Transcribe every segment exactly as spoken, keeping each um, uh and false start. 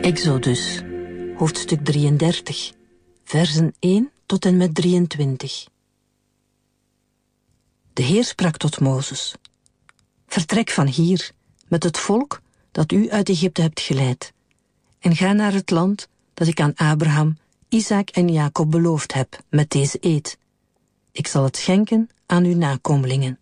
Exodus, hoofdstuk drieëndertig, versen één tot en met drieëntwintig. De Heer sprak tot Mozes: Vertrek van hier met het volk dat u uit Egypte hebt geleid, en ga naar het land dat ik aan Abraham, Isaac en Jacob beloofd heb met deze eed. Ik zal het schenken aan uw nakomelingen.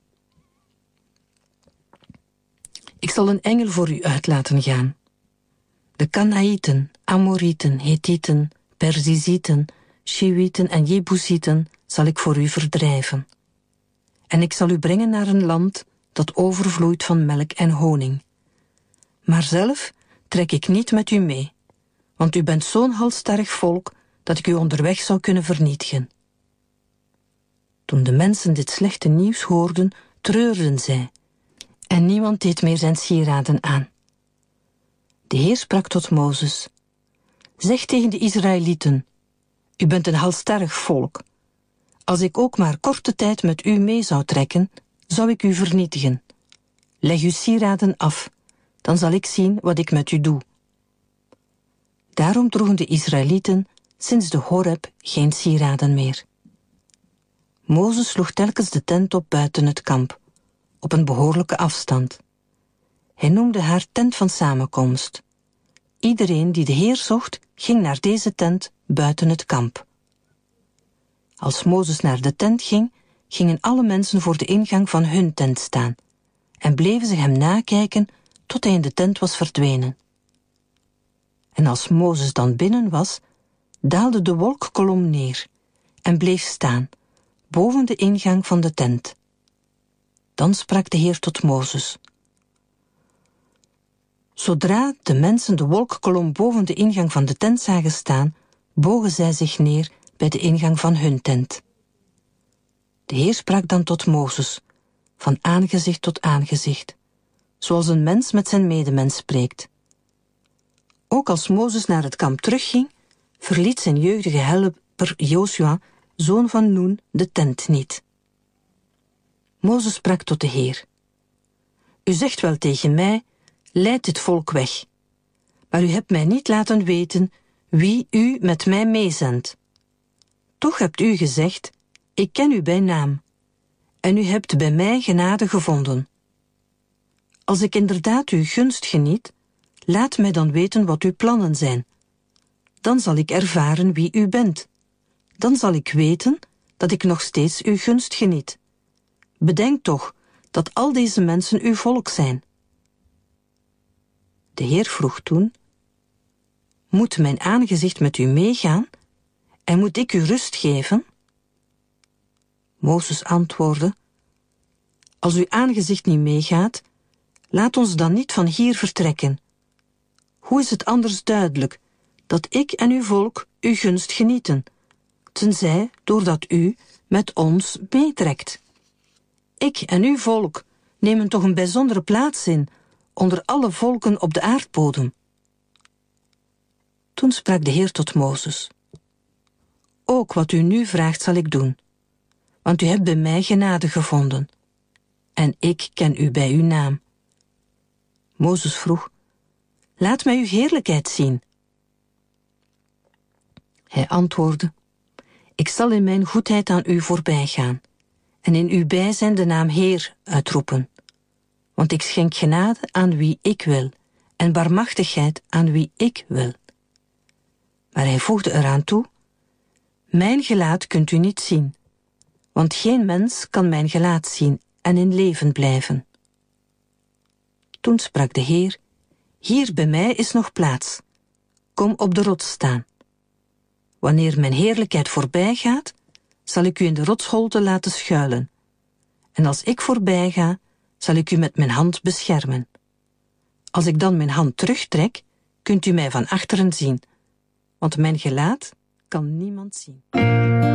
Ik zal een engel voor u uit laten gaan. De Kanaïten, Amorieten, Hethieten, Perzizieten, Shewieten en Jebusieten zal ik voor u verdrijven. En ik zal u brengen naar een land dat overvloeit van melk en honing. Maar zelf trek ik niet met u mee, want u bent zo'n halsstarrig volk dat ik u onderweg zou kunnen vernietigen. Toen de mensen dit slechte nieuws hoorden, treurden zij, en niemand deed meer zijn sieraden aan. De Heer sprak tot Mozes: Zeg tegen de Israëlieten: U bent een halsstarrig volk. Als ik ook maar korte tijd met u mee zou trekken, zou ik u vernietigen. Leg uw sieraden af, dan zal ik zien wat ik met u doe. Daarom droegen de Israëlieten sinds de Horeb geen sieraden meer. Mozes sloeg telkens de tent op buiten het kamp, op een behoorlijke afstand. Hij noemde haar tent van samenkomst. Iedereen die de Heer zocht, ging naar deze tent buiten het kamp. Als Mozes naar de tent ging, gingen alle mensen voor de ingang van hun tent staan en bleven ze hem nakijken tot hij in de tent was verdwenen. En als Mozes dan binnen was, daalde de wolkkolom neer en bleef staan boven de ingang van de tent. Dan sprak de Heer tot Mozes: Zodra de mensen de wolkkolom boven de ingang van de tent zagen staan, bogen zij zich neer bij de ingang van hun tent. De Heer sprak dan tot Mozes, van aangezicht tot aangezicht, zoals een mens met zijn medemens spreekt. Ook als Mozes naar het kamp terugging, verliet zijn jeugdige helper Jozua, zoon van Noen, de tent niet. Mozes sprak tot de Heer: U zegt wel tegen mij: Leid dit volk weg. Maar u hebt mij niet laten weten wie u met mij meezendt. Toch hebt u gezegd: Ik ken u bij naam. En u hebt bij mij genade gevonden. Als ik inderdaad uw gunst geniet, laat mij dan weten wat uw plannen zijn. Dan zal ik ervaren wie u bent. Dan zal ik weten dat ik nog steeds uw gunst geniet. Bedenk toch dat al deze mensen uw volk zijn. De Heer vroeg toen: Moet mijn aangezicht met u meegaan en moet ik u rust geven? Mozes antwoordde: Als uw aangezicht niet meegaat, laat ons dan niet van hier vertrekken. Hoe is het anders duidelijk dat ik en uw volk uw gunst genieten, tenzij doordat u met ons meetrekt? Ik en uw volk nemen toch een bijzondere plaats in onder alle volken op de aardbodem. Toen sprak de Heer tot Mozes: Ook wat u nu vraagt zal ik doen, want u hebt bij mij genade gevonden, en ik ken u bij uw naam. Mozes vroeg: Laat mij uw heerlijkheid zien. Hij antwoordde: Ik zal in mijn goedheid aan u voorbij gaan en in uw bijzijn de naam Heer uitroepen. Want ik schenk genade aan wie ik wil en barmachtigheid aan wie ik wil. Maar hij voegde eraan toe: Mijn gelaat kunt u niet zien, want geen mens kan mijn gelaat zien en in leven blijven. Toen sprak de Heer: Hier bij mij is nog plaats. Kom op de rots staan. Wanneer mijn heerlijkheid voorbij gaat, zal ik u in de rotsholte laten schuilen. En als ik voorbij ga, zal ik u met mijn hand beschermen. Als ik dan mijn hand terugtrek, kunt u mij van achteren zien, want mijn gelaat kan niemand zien.